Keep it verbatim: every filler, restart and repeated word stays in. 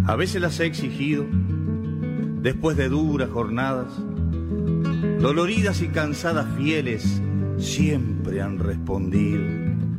A veces las he exigido, después de duras jornadas, doloridas y cansadas fieles, siempre han respondido.